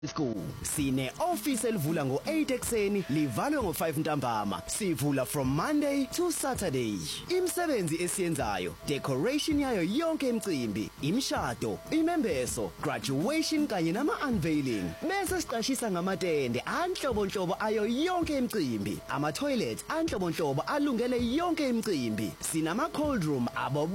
School sine office elivula ngo8 ekseni livalwe ngo5 ntambama. Sivula from Monday to Saturday. Imisebenzi esiyenzayo, decoration yayo yonke imicimbi, imishado, imembeso, graduation kanye nama unveiling. Bese siqashisa ngamatende anhlobonhlobo ayo yonke imicimbi, ama toilet anhlobonhlobo alungele yonke imicimbi. Sinama cold room abo